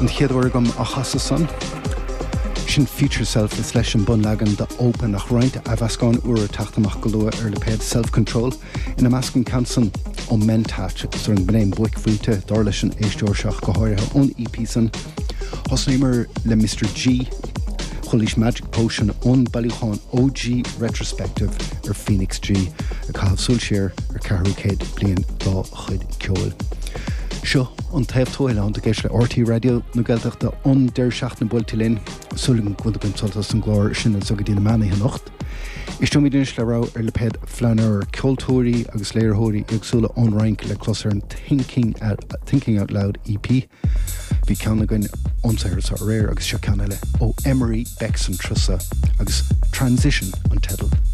an chéadhagam a chasa san. Sin future self is leis an bun legan de open nach roiinte a bhascáin uair taachtamach go lua ar le péad self-control ina meascin cansan ó mentáit sur an bnéim buic fuite dar leis an éisteoir seach go háirithe ón EP san. Thosnaimar le Mr. G Chulis Magic Potion ón Ballychan OG Retrospective ar Phoenix G a cahabh sulséir ar 400 bliain dá chud ceol. Seo an taobh tóile an géis le RT Radio nó geilteach de an deir seach na builtí linn súlagan gúnta soltas an gláir sin an sogad dína meanaithe nocht. Is mí dunis le rá ar le péad fleanar ceoltóirí agus léirthóirí agsúla ón rank le closar an Thinking Out Loud EP. Bhí ceanna goin onsair sa réir agus seo ceanna le ó Emery Bex an Trusa agus Transition an Tedal.